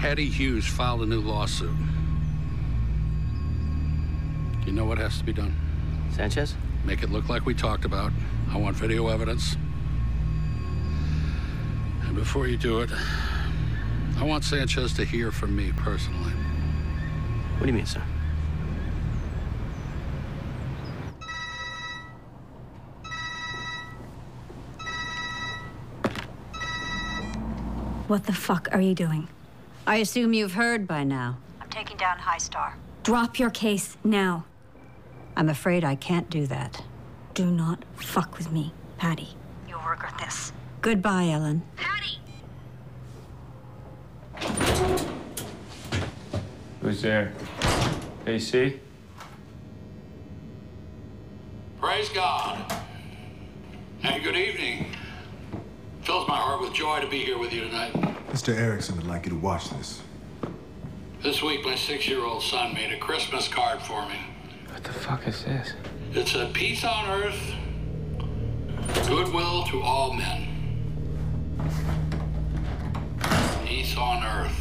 Patty Hughes filed a new lawsuit. You know what has to be done? Sanchez? Make it look like we talked about. I want video evidence. And before you do it, I want Sanchez to hear from me personally. What do you mean, sir? What the fuck are you doing? I assume you've heard by now. I'm taking down High Star. Drop your case now. I'm afraid I can't do that. Do not fuck with me, Patty. You'll regret this. Goodbye, Ellen. Patty! Who's there? AC? Praise God. And good evening. Fills my heart with joy to be here with you tonight. Mr. Erickson would like you to watch this. This week, my 6-year-old son made a Christmas card for me. What the fuck is this? It said, peace on earth, goodwill to all men. Peace on earth.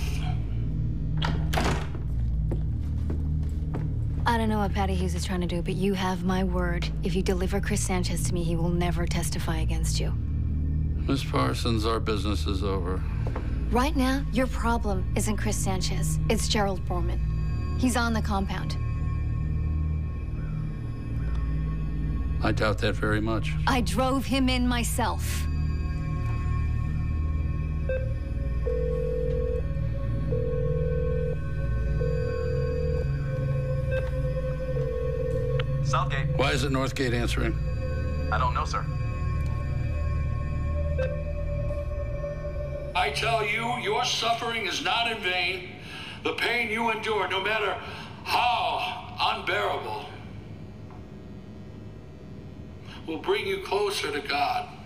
I don't know what Patty Hughes is trying to do, but you have my word. If you deliver Chris Sanchez to me, he will never testify against you. Miss Parsons, our business is over. Right now, your problem isn't Chris Sanchez. It's Gerald Borman. He's on the compound. I doubt that very much. I drove him in myself. Southgate. Why isn't Northgate answering? I don't know, sir. I tell you, your suffering is not in vain. The pain you endure, no matter how unbearable, will bring you closer to God.